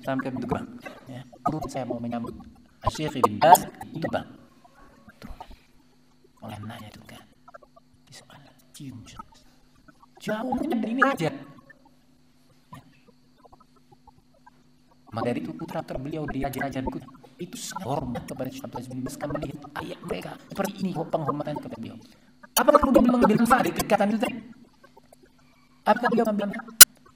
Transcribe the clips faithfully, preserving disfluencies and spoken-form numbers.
sampai pintu gerbang. Ya, turun saya mau menyambut Syekh bin Baz itu bang. Oleh nanya itu kan, di sana cium jauh dari ini aja. Ya. Maka dari itu putra terbeliau di raja-raja berikut itu sangat hormat kepada Syekh Abdul Aziz bin Baz karena melihat ayat mereka seperti ini penghormatan kepada beliau. Apakah kemudian beliau mengambil manfaat dari kedekatan itu tadi? Apakah beliau mengambil manfaat?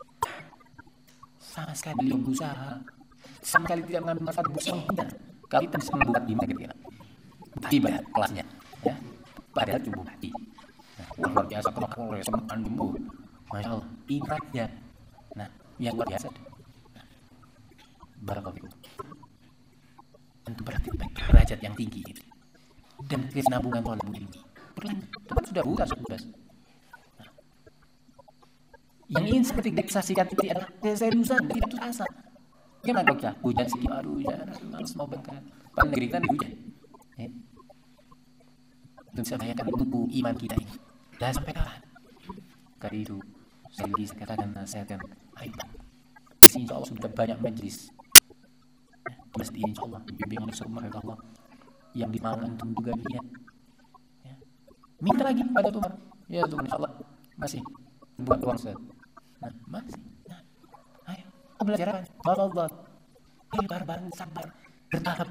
Sama sekali beliau berusaha, sama sekali tidak mengambil manfaat, berusaha menghindar. Kali itu bisa membuat di negeri tiba kelasnya, ya. Padahal cuma mati. Nah, luar biasa kalau kalau sama kandungmu, masya Allah, ibaratnya. Nah, yang luar biasa. Nah, barakallahu. Itu berarti derajat yang tinggi itu. Dan kesinambungan oleh ilmi. Berlanjut, tempat sudah buka sudah. Nah, yang ingin seperti kita saksikan itu adalah keseriusan, tidak putus asa. Gimana dok ya? Hujan sedikit, aduh hujan, malas mau berangkat. Pada negeri kan hujan. Ya. Dan saya bayangkan tubuh iman kita ini. Dan sampai kapan? Karena itu, saya bisa katakan, saya akan, ayo, insya Allah sudah banyak majlis. Mesti insya Allah, bimbing oleh semua Allah. Yang dimau antum juga lihat. Ya. Minta lagi pada Tuhan. Ya Tuhan, insya Allah, masih buat uang saya. Nah, masih. Nah, ayo, aku belajar apa? Allah, ayo bareng-bareng sabar, bertahap.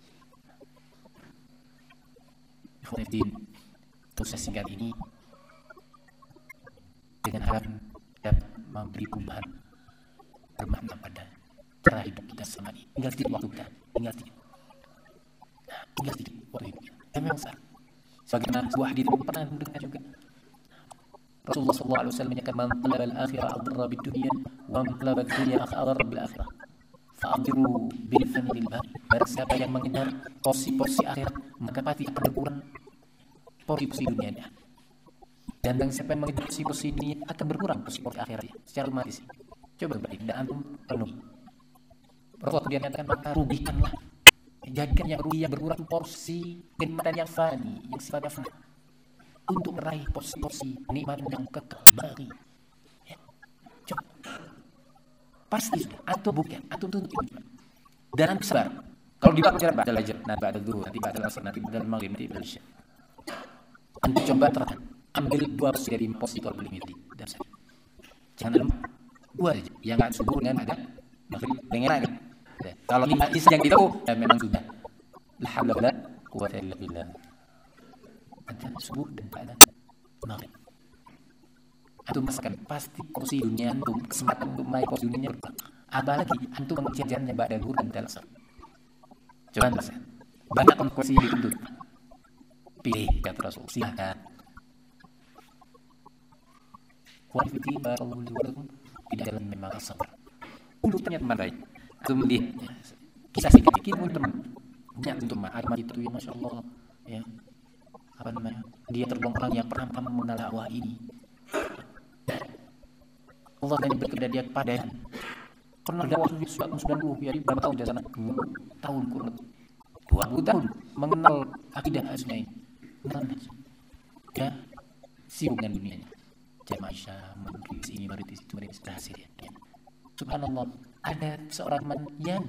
Khairuddin, proses singkat ini dengan harapan dapat memberi perubahan bermakna pada cara hidup kita selama ini. Tinggal sedikit waktu kita, tinggal sedikit. Nah, tinggal sedikit waktu hidup kita. Dan memang salah. Sebagaimana sebuah hadits yang pernah mendengar juga. Rasulullah sallallahu alaihi wasallam menyatakan, "Man talaba al-akhirah adarra bid-dunya, wa man talaba ad-dunya adarra bil-akhirah." Fa'adiru bil fani bil bar. Barang siapa yang mengejar porsi-porsi akhirat, maka pasti akan berkurang porsi-porsi dunianya. Dan barang siapa yang mengejar porsi-porsi dunia, akan berkurang porsi-porsi akhiratnya secara otomatis. Coba berbalik, dan antum penuh. Rasulullah kemudian mengatakan, maka rugikanlah. Jadikan yang rugi yang berkurang porsi kenikmatan yang fani, yang sifatnya fani, untuk meraih porsi-porsi nikmat yang kekal bagi. Ya. Coba. Pasti sudah, atau bukan, atau tuntut dan antum sabar. Kalau di waktu ba'da al-ajr, nanti ba'da al-dhuhur, nanti ba'da al-asr, nanti ba'da al-maghrib, nanti ba'da al-isya. Antum coba terang, ambil dua porsi dari porsi itu boleh mimpi dan saya. Jangan lupa dua aja, yang nggak subuh dengan ada maghrib dengan enak. Ya. Kalau lima isi yang ditahu, ya memang sudah. La haula wala quwwata illa billah. Ada subuh dan ba'da maghrib. Antum masakan pasti porsi dunia antum, kesempatan untuk naik porsi dunia berkurang. Apalagi antum mengejarnya ba'da zuhur dan ba'da asar. Coba mas, banyak porsi dituntut. Pilih kata Rasul, silakan. Kualifiti barakallahu li wa lakum di dalam memang sabar. Untuk tanya teman baik, antum lihat kisah sedikit pun teman. Banyak untuk ma'arif itu ya masya Allah, ya apa namanya? Dia tergolong orang yang pernah mengenal dakwah ini. Allah dan berkepada dia kepada pernah dakwah di seratus sembilan puluh ya, berapa tahun di sana? Dua tahun kurang dua puluh tahun mengenal akidah asma ini. Ya, sibuk dengan dunianya. Jamaah Syam, menulis ini, menulis itu, menulis berhasil ya. Subhanallah, ada seorang teman yang